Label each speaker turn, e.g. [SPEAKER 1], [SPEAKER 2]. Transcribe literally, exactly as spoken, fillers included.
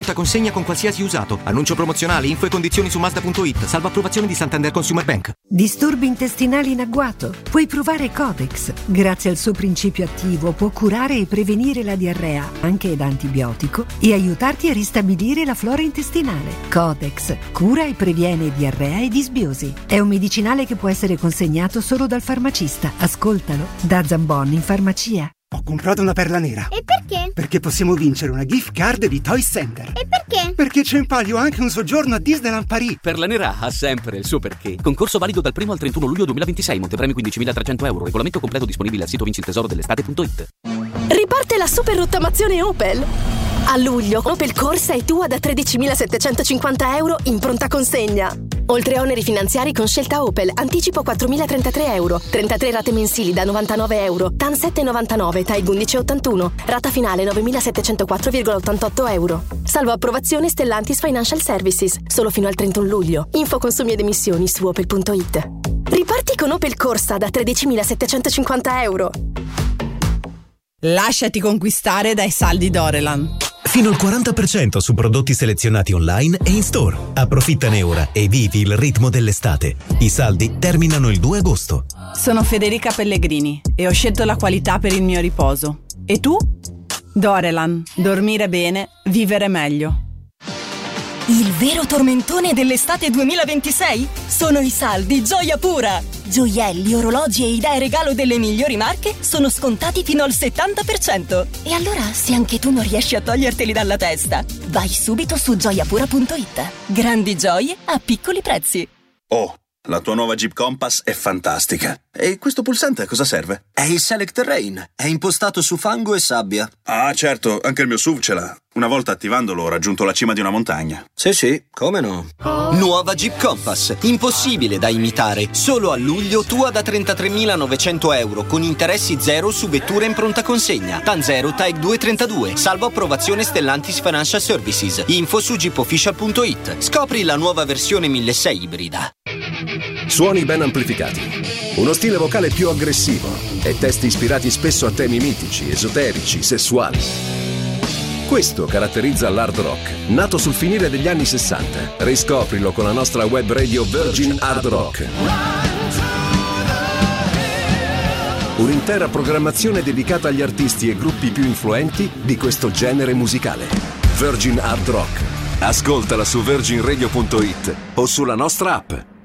[SPEAKER 1] pronta consegna con qualsiasi usato. Annuncio promozionale, info e condizioni su Mazda punto it. Salvo approvazione di Santander Consumer Bank.
[SPEAKER 2] Disturbi intestinali in agguato? Puoi provare Codex. Grazie al suo principio attivo può curare e prevenire la diarrea, anche da antibiotico, e aiutarti a ristabilire la flora intestinale. Codex cura e previene diarrea e disbiosi. È un medicinale che può essere consegnato solo dal farmacista. Ascoltalo da Zambon in farmacia.
[SPEAKER 3] Ho comprato una perla nera.
[SPEAKER 4] E perché?
[SPEAKER 3] Perché possiamo vincere una gift card di Toy Center.
[SPEAKER 4] E perché?
[SPEAKER 3] Perché c'è in palio anche un soggiorno a Disneyland Paris.
[SPEAKER 5] Perla nera ha sempre il suo perché. Concorso valido dal primo al trentuno luglio duemilaventisei. Montepremi quindicimilatrecento euro. Regolamento completo disponibile al sito vincitesoro dell'estate punto it.
[SPEAKER 6] Riparte la super rottamazione Opel. A luglio Opel Corsa è tua da tredicimilasettecentocinquanta euro in pronta consegna. Oltre oneri finanziari con scelta Opel, anticipo quattromilatrentatré euro, trentatré rate mensili da novantanove euro, T A N sette virgola novantanove, T A I undici virgola ottantuno, rata finale novemilasettecentoquattro virgola ottantotto euro. Salvo approvazione Stellantis Financial Services, solo fino al trentuno luglio. Info consumi ed emissioni su opel punto it. Riparti con Opel Corsa da tredicimilasettecentocinquanta euro.
[SPEAKER 7] Lasciati conquistare dai saldi Dorelan.
[SPEAKER 8] Fino al quaranta per cento su prodotti selezionati online e in store. Approfittane ora e vivi il ritmo dell'estate. I saldi terminano il due agosto.
[SPEAKER 7] Sono Federica Pellegrini e ho scelto la qualità per il mio riposo. E tu? Dorelan. Dormire bene, vivere meglio.
[SPEAKER 9] Il vero tormentone dell'estate duemilaventisei sono i saldi Gioia Pura. Gioielli, orologi e idee regalo delle migliori marche sono scontati fino al settanta per cento. E allora, se anche tu non riesci a toglierteli dalla testa, vai subito su gioia pura punto it. Grandi gioie a piccoli prezzi.
[SPEAKER 10] Oh, la tua nuova Jeep Compass è fantastica. E questo pulsante a cosa serve?
[SPEAKER 11] È il Select Terrain. È impostato su fango e sabbia.
[SPEAKER 10] Ah, certo, anche il mio S U V ce l'ha. Una volta attivandolo ho raggiunto la cima di una montagna.
[SPEAKER 11] Sì, sì, come no? Nuova Jeep Compass. Impossibile da imitare. Solo a luglio tua da trentatremilanovecento euro con interessi zero su vetture in pronta consegna. T A N zero, T A I due trentadue. Salvo approvazione Stellantis Financial Services. Info su jeep official punto it. Scopri la nuova versione milleseicento ibrida.
[SPEAKER 12] Suoni ben amplificati, uno stile vocale più aggressivo e testi ispirati spesso a temi mitici, esoterici, sessuali. Questo caratterizza l'hard rock, nato sul finire degli anni sessanta. Riscoprilo con la nostra web radio Virgin Hard Rock. Un'intera programmazione dedicata agli artisti e gruppi più influenti di questo genere musicale. Virgin Hard Rock. Ascoltala su virgin radio punto it o sulla nostra app.